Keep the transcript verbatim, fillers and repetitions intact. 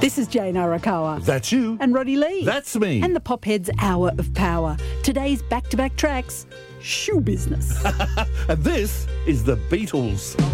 This is Jane Arakawa. That's you. And Roddy Lee. That's me. And the Popheads Hour of Power. Today's back-to-back tracks, shoe business. And this is the Beatles.